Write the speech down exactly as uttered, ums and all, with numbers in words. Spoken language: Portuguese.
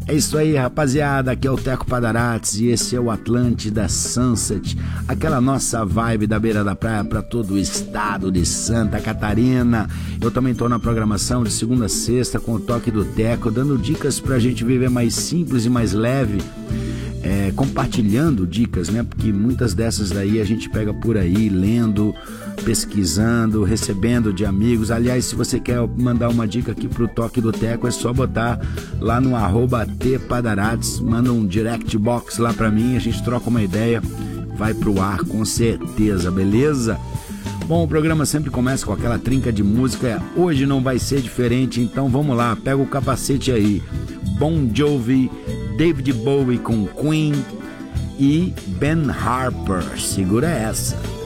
É isso aí, rapaziada, aqui é o Teco Padarates e esse é o Atlântida Sunset, aquela nossa vibe da beira da praia para todo o estado de Santa Catarina. Eu também tô na programação de segunda a sexta com o toque do Teco, dando dicas pra gente viver mais simples e mais leve, é, compartilhando dicas, né? Porque muitas dessas daí a gente pega por aí, lendo, pesquisando, recebendo de amigos. Aliás, se você quer mandar uma dica aqui pro Toque do Teco, é só botar lá no arroba tpadarates, manda um direct box lá pra mim, a gente troca uma ideia, vai pro ar com certeza, beleza? Bom, o programa sempre começa com aquela trinca de música, hoje não vai ser diferente, então vamos lá, pega o capacete aí. Bon Jovi, David Bowie com Queen e Ben Harper, segura essa.